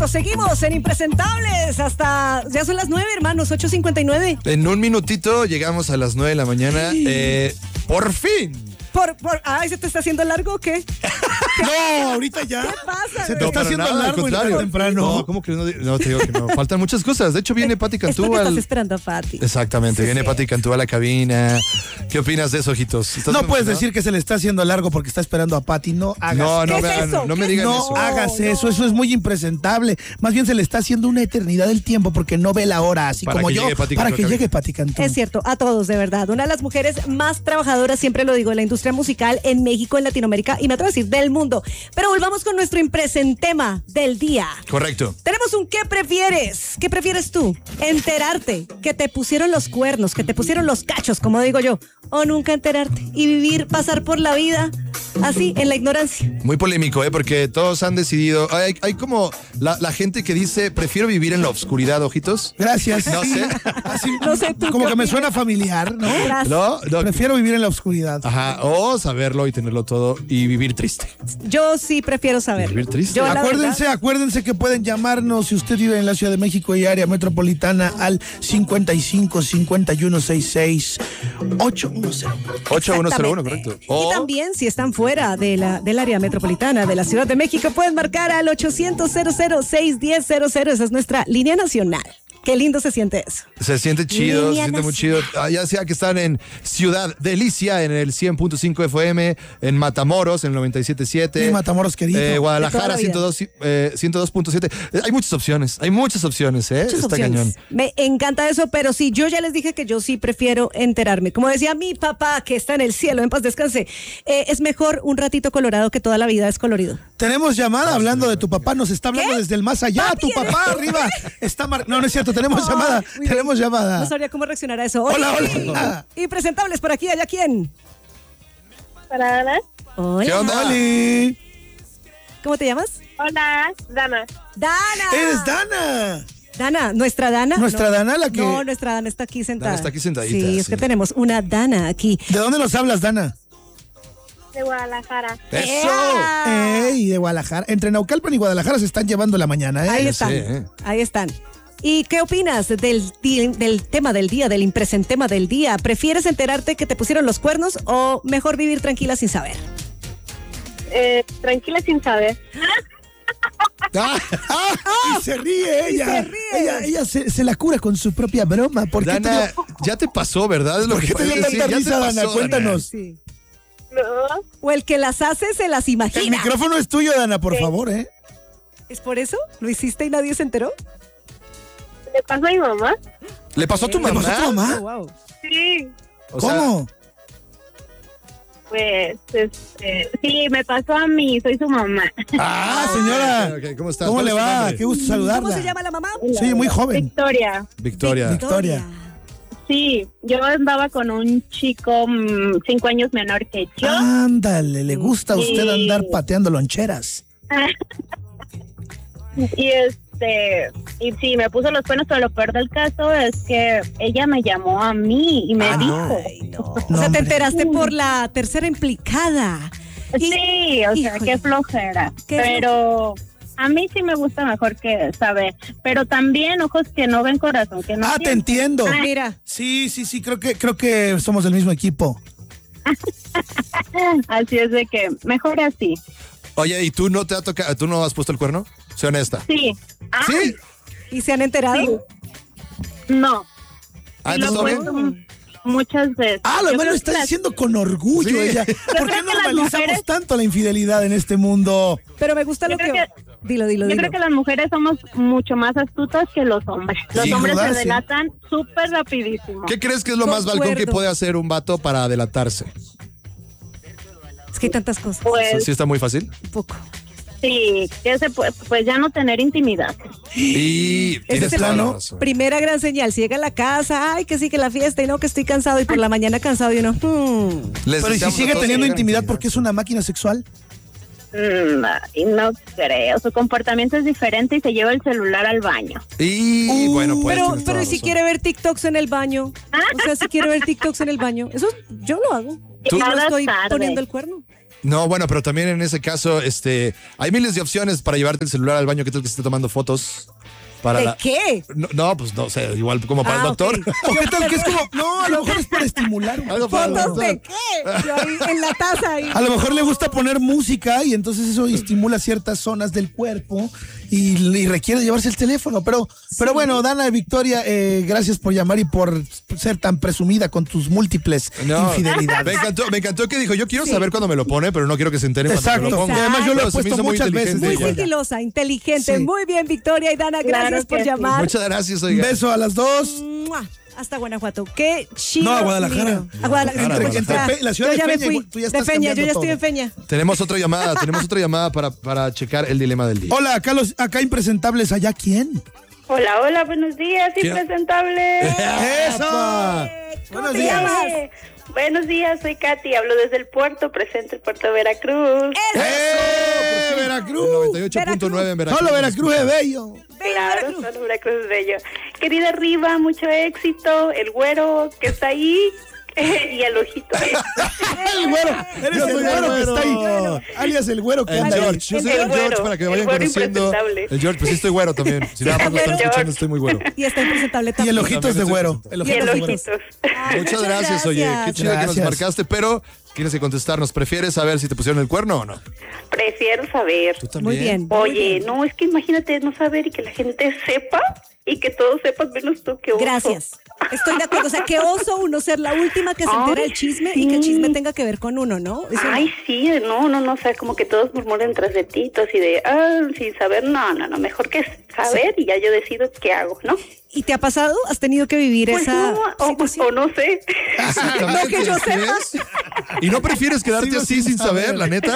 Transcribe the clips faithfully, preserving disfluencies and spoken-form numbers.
cierto, seguimos en Impresentables hasta, ya son las nueve, hermanos, ocho cincuenta y nueve. En un minutito llegamos a las nueve de la mañana. Eh, ¡Por fin! Por, por, ay, ¿se te está haciendo largo o qué? No, ahorita ya. ¿Qué pasa? Se te No, está para haciendo nada, al largo y contrario. tan temprano. No, ¿cómo que no? No, te digo que no. Faltan muchas cosas. De hecho, viene Pati Es Cantú porque al... estás esperando a Pati. Exactamente, Sí, viene sí. Pati Cantú a la cabina. ¿Qué opinas de eso, ojitos? ¿Estás No muy puedes emocionado? decir que se le está haciendo largo porque está esperando a Patty. No hagas No, no, ¿Qué me es hagan- eso? no me ¿Qué? digan No eso. hagas no. eso, eso es muy impresentable. Más bien se le está haciendo una eternidad del tiempo porque no ve la hora, así Para como que yo, llegue Pati para Cantú que a llegue cabina. Pati Cantú. Es cierto, a todos, de verdad. Una de las mujeres más trabajadoras, siempre lo digo, en la industria musical en México, en Latinoamérica y me atrevo a decir del mundo. Pero volvamos con nuestro impresentema del día. Correcto. Tenemos un ¿qué prefieres? ¿Qué prefieres tú? ¿Enterarte que te pusieron los cuernos, que te pusieron los cachos, como digo yo? ¿O nunca enterarte y vivir, pasar por la vida así, en la ignorancia? Muy polémico, ¿eh? Porque todos han decidido... Hay, hay como la, la gente que dice, prefiero vivir en la oscuridad, ojitos. Gracias. No sé. Así, No sé tú como qué que me opinas. suena familiar, ¿no? Gracias. No, no. Prefiero vivir en la oscuridad. Ajá, o saberlo y tenerlo todo y vivir triste. Yo sí prefiero saber. Vivir triste. Yo, la Acuérdense, verdad, acuérdense que pueden llamarnos si usted vive en la Ciudad de México y área metropolitana al cincuenta y cinco, cincuenta y uno, sesenta y seis, ochocientos diez. ocho uno cero uno, exactamente. correcto. O Y también, si están fuera de la, del área metropolitana de la Ciudad de México, pueden marcar al ochocientos, cero cero seis diez cero cero. Esa es nuestra línea nacional. Qué lindo se siente eso. se siente chido, se Línea siente muy chido. Ah, ya sea que están en Ciudad Delicia, en el cien punto cinco F M, en Matamoros, en el noventa y siete punto siete. Sí, Matamoros, querido. Eh, De toda Guadalajara, la vida. ciento dos, eh, ciento dos punto siete. Eh, hay muchas opciones, hay muchas opciones, ¿eh? Muchas Está opciones. cañón. Me encanta eso, pero sí, yo ya les dije que yo sí prefiero enterarme. Como decía mi papá, que está en el cielo, en paz descanse, eh, es mejor un ratito colorado que toda la vida es colorido. Tenemos llamada hablando de tu papá, nos está hablando ¿Qué? desde el más allá. Papi, Tu papá eres- arriba está mar... No, no es cierto, tenemos Ay, llamada. muy bien. Tenemos llamada. No sabría cómo reaccionar a eso. Hola, Oye, hola. Y presentables por aquí, ¿allá quién? Para Ana. Hola. ¿Qué onda? Oli. ¿Cómo te llamas? Hola, Dana. Dana. Eres Dana. Dana, ¿nuestra Dana? Nuestra No. Dana, la que- No, nuestra Dana está aquí sentada. Dana está aquí sentadita, Sí, es sí. que tenemos una Dana aquí. ¿De dónde nos hablas, Dana? De Guadalajara. ¡Eso! ¡Ea! Ey, de Guadalajara. Entre Naucalpan y Guadalajara se están llevando la mañana, ¿eh? Ahí Yo están, sé, ¿eh? ahí están. ¿Y qué opinas del, di- del tema del día, del impresentema del día? ¿Prefieres enterarte que te pusieron los cuernos o mejor vivir tranquila sin saber? Eh, tranquila sin saber. Ah, Ah, y se ríe ella. se ríe. Ella, ella se, se la cura con su propia broma. ¿Por qué Dana, te, ya te pasó, ¿verdad? Es lo ¿por que qué te dio puedes decir. tanta Ya te risa, pasó, Dana? Cuéntanos. Sí. No. O el que las hace se las El imagina. micrófono es tuyo, Dana, por Sí. favor, ¿eh? ¿Es por eso? ¿Lo hiciste y nadie se enteró? ¿Le pasó a mi mamá? ¿Le pasó a tu ¿Le mamá? pasó a tu mamá? Oh, wow. Sí. O sea, ¿Cómo? Pues, este, sí, me pasó a mí, soy su mamá. Ah, señora. ok, ok, ¿cómo estás? ¿Cómo ¿Cuál le es tu va? nombre? Qué gusto saludarla. ¿Cómo se llama la mamá? Sí, muy joven. Victoria. Victoria. Victoria. Sí, yo andaba con un chico mm, cinco años menor que yo. Ándale, le gusta a usted Sí. andar pateando loncheras. Y este, y sí, me puso los cuernos, pero lo peor del caso es que ella me llamó a mí y me Ah, dijo. no. Ay, no. O No, sea, te hombre. enteraste por la tercera implicada. Y- Sí, o sea, híjole. qué flojera. Qué Pero a mí sí me gusta mejor que saber. Pero también ojos que no ven, corazón que no Ah, te sienten. entiendo. Mira, Sí, sí, sí, creo que creo que somos del mismo equipo. Así es de que mejor así. Oye, ¿y tú no te ha tocado, tú no has puesto el cuerno? Sé honesta. Sí. Ah, ¿Sí? ¿y se han enterado? No. Ah, Sí lo he entonces, ¿todo bien? puesto muchas veces. Ah, lo Yo lo creo está que las- diciendo con orgullo Sí. ella. ¿Por creo qué que las normalizamos mujeres- tanto la infidelidad en este mundo? Pero me gusta Yo lo que... creo Dilo, dilo, Yo dilo. creo que las mujeres somos mucho más astutas que los hombres. Los Sí, hombres ¿verdad? se Sí. delatan súper rapidísimo. ¿Qué crees que es lo más balcón que Concuerdo. puede hacer un vato para adelantarse? Es que hay tantas cosas. Pues ¿Sí está muy fácil? Un poco. sí, que se puede, pues ya no tener intimidad. Y Ese tienes es el toda la plano. razón. Primera gran señal. Si llega a la casa, ay, que sí, que la fiesta y no, que estoy cansado y por la mañana cansado y uno, hmm. Les Pero ¿y si deseamos a sigue todos teniendo que tengan intimidad porque es una máquina sexual? Mm, ay, no creo, su comportamiento es diferente y se lleva el celular al baño. Y Uh, bueno, pues. Pero, tienes toda pero la ¿y si razón. quiere ver TikToks en el baño? O sea, si quiere ver TikToks en el baño. Eso yo lo hago. Tú- Y no Cada estoy tarde. poniendo el cuerno. No, bueno, pero también en ese caso, este, hay miles de opciones para llevarte el celular al baño. ¿Qué tal que esté tomando fotos? Para ¿De la- qué? No, no, pues no sé, igual como para Ah, el doctor. ok. ¿O qué tal que es como, no, a lo mejor es para estimular. Algo para el ¿Fotos doctor. de qué? Yo ahí en la taza ahí. A lo mejor le gusta poner música y entonces eso estimula ciertas zonas del cuerpo y, y requiere llevarse el teléfono. Pero, pero bueno, Dana Victoria, eh, gracias por llamar y por ser tan presumida con tus múltiples No, infidelidades. me encantó, me encantó que dijo, yo quiero saber cuándo me lo pone, pero no quiero que se enteren cuando me Exacto. lo pongo. Y además yo lo he Pero se me puesto hizo muy muchas veces. inteligente Muy ella. sigilosa, inteligente. Sí. Muy bien, Victoria y Dana. Gracias Claro por que sí. llamar. Muchas gracias, Un oiga. beso a las dos. ¡Mua! Hasta Guanajuato. Qué chido. No, a Guadalajara. lindo. A Guadalajara. Entre- Pues, entre ya. Fe- la ciudad Yo de ya me Feña, fui. igual, tú ya de estás Feña, yo cambiando ya estoy todo. en Feña. Tenemos otra llamada, tenemos otra llamada para, para checar el dilema del día. Hola, acá, los, acá impresentables, ¿allá quién? Hola, hola, buenos días, ¿Quién? impresentable. ¡Eso! ¿Cómo Buenos te días. llamas? Eh, Buenos días, soy Katy, hablo desde el puerto, presente el puerto de Veracruz. ¡Eh, Veracruz! noventa y ocho punto nueve en Veracruz. Solo Veracruz es bello. Claro, solo Veracruz es bello. Querida Arriba, mucho éxito, el güero que está ahí y el ojito. El güero, eres Yo el soy güero el que está güero. ahí. Alias el güero que El anda ahí. George, yo soy El el George güero, para que me el vayan güero conociendo. impresentable. El George, pues sí estoy güero también. Si nada más lo están George. escuchando, estoy muy güero. Y está impresentable Y también. el ojito es de güero. El Y ojito el es de güero. ojitos. Ay, Muchas gracias, oye. Qué chido que nos Gracias. marcaste, pero tienes que contestarnos. ¿Prefieres saber si te pusieron el cuerno o no? Prefiero saber. ¿Tú también? Muy bien. muy Oye, bien. no, es que imagínate no saber y que la gente sepa y que todos sepan menos tú que oso. Gracias. Estoy de acuerdo. O sea, qué oso uno ser la última que se entera Ay, del chisme sí. y que el chisme tenga que ver con uno, ¿no? Eso no. Ay, sí, no, no, no, o sea, como que todos murmuran tras de ti, así de, ah, sin saber, no, no, no, mejor que saber y ya yo decido qué hago, ¿no? ¿Y te ha pasado? ¿Has tenido que vivir Pues esa no, o, situación? o no sé. Exactamente, No que yo sepa. ¿crees? ¿Y no prefieres quedarte Sigo así sin sin saber, saber. la neta?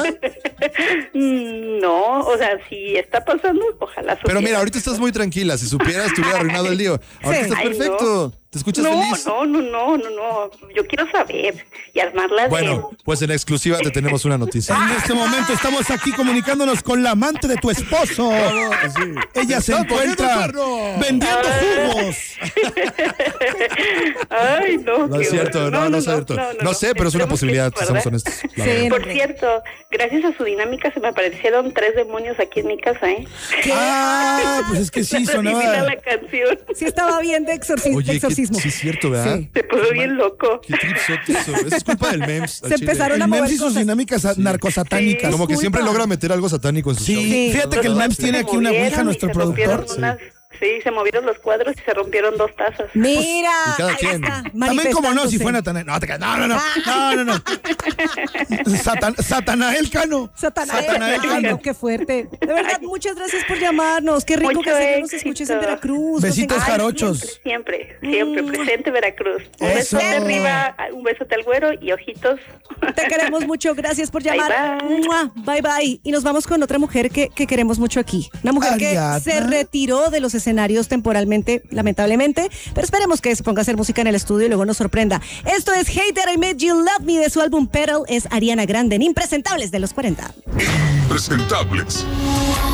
Mm, No, o sea, si está pasando, ojalá Pero mira, supiera. ahorita estás muy tranquila. Si supieras, te hubiera arruinado el lío. Ahorita Sí. estás Ay, perfecto. ¿Te escuchas no, feliz? No, no, no, no, no, yo quiero saber y armarla Bueno, pues en exclusiva te tenemos una noticia. En este momento estamos aquí comunicándonos con la amante de tu esposo. Ella se ¡Está poniendo el encuentra cuerno! vendiendo Ah. jugos. de... Ay, no. No es qué cierto, horror. no, no es cierto. No sé, pero es una Esperemos que posibilidad, sí, seamos ¿verdad? honestos. la Sí. verdad. Por hombre. cierto, gracias a su dinámica se me aparecieron tres demonios aquí en mi casa, ¿eh? Ah, pues es que sí, Adivina sonaba. la canción. Sí estaba bien de, exorci- de Oye, qué- exorcismo. sí es cierto, ¿verdad? Sí. Se puso bien loco. Qué tripsote eso. Eso es culpa del memes. al Se chile. empezaron a El mover Mems y sus cosas. dinámicas a- narcosatánicas. Como que Disculpa. siempre logra meter algo satánico en su show. Sí, Sí. fíjate que el Los Mems se tiene aquí una movieron ouija, y nuestro se rompieron productor. unas- Sí, se movieron los cuadros y se rompieron dos tazas. Mira, Y cada ahí quien. está, También como no, si manifestándose. fue Natanael. No, te creas. no, no, no, no, no, no. Satan, Satanael Cano. Satanael, Satanael ay, Cano. no, qué fuerte. De verdad, muchas gracias por llamarnos. Qué rico Mucho que siempre nos éxito. escuches en Veracruz. Nos Besitos, encanta. jarochos. Siempre, siempre, Mm. presente Veracruz. Un Eso. besote arriba, un besote al güero y ojitos. Te queremos mucho, gracias por Bye, llamar. bye. Mua, bye bye. Y nos vamos con otra mujer que, que queremos mucho aquí. Una mujer Ariadna. que se retiró de los escenarios temporalmente, lamentablemente, pero esperemos que se ponga a hacer música en el estudio y luego nos sorprenda. Esto es Hate That I Made You Love Me de su álbum Petal, es Ariana Grande en Impresentables de los cuarenta. Impresentables.